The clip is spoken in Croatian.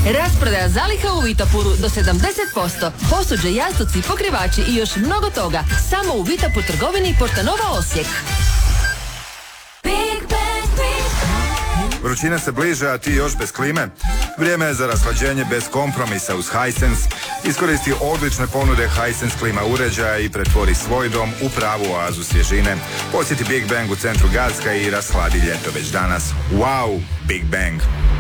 Rasprodaja zaliha u Vitapuru do 70%. Posuđe, jastuci, pokrivači i još mnogo toga. Samo u Vitapur trgovini Portanova Osijek. Vrućina se bliže, a ti još bez klime? Vrijeme je za rashlađenje bez kompromisa uz Hisense. Iskoristi odlične ponude Hisense klima uređaja i pretvori svoj dom u pravu oazu svježine. Posjeti Big Bang u centru Gacka i rashladi ljeto već danas. Wow, Big Bang!